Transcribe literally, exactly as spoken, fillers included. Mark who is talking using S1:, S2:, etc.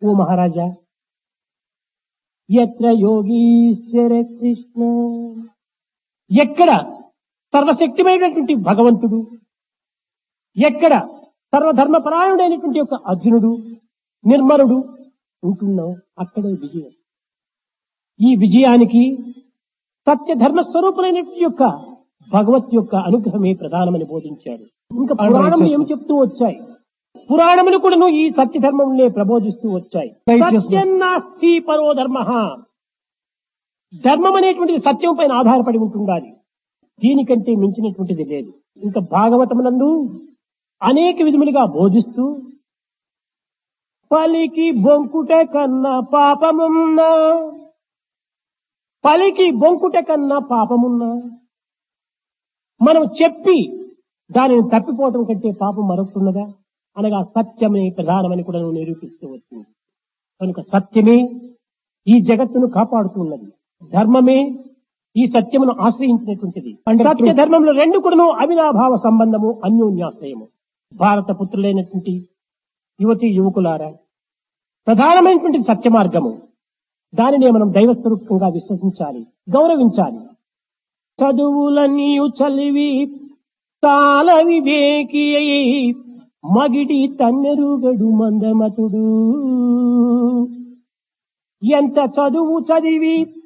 S1: ఓ మహారాజా, ఎత్ర యోగీశ్వర కృష్ణ, ఎక్కడ సర్వశక్తిమైనటువంటి భగవంతుడు, ఎక్కడ సర్వధర్మపరాయణుడైనటువంటి యొక్క అర్జునుడు, నిర్మలుడు ఉంటున్నావు, అక్కడే విజయం. ఈ విజయానికి సత్యధర్మ స్వరూపులైనటువంటి యొక్క భగవత్ యొక్క అనుగ్రహమే ప్రధానమని బోధించాడు. ఇంకా పురాణములు ఏం చెప్తూ వచ్చాయి? పురాణములు కూడా ఈ సత్యధర్మములే ప్రబోధిస్తూ వచ్చాయి. సత్యన్నాస్తి పరో ధర్మ, ధర్మం అనేటువంటిది సత్యం పైన ఆధారపడి ఉంటుండాలి. దీనికంటే మించినటువంటిది లేదు. ఇంకా భాగవతమునందు అనేక విధములుగా బోధిస్తూ పలికి బొంకుట కన్నా పాపమున్నా, పలికి బొంకుట కన్నా పాపమున్నా, మనం చెప్పి దానిని తప్పిపోవటం కంటే పాపం మరొకటున్నదా అనగా సత్యమే ప్రధానమని కూడా నిరూపిస్తూ వచ్చింది. కనుక సత్యమే ఈ జగత్తును కాపాడుతున్నది, ధర్మమే ఈ సత్యమును ఆశ్రయించినటువంటిది. సత్య ధర్మంలో రెండు కూడా అవినాభావ సంబంధము, అన్యోన్యాశ్రయము. భారత పుత్రులైనటువంటి యువతి యువకులారా, ప్రధానమైనటువంటి సత్య మార్గము, దానినే మనం దైవస్వరూపంగా విశ్వసించాలి, గౌరవించాలి. చదువులన్నీయు చలివి తాల వివేకి మగిడి తన్నెరుగడు మందమతుడు. ఎంత చదువు చదివి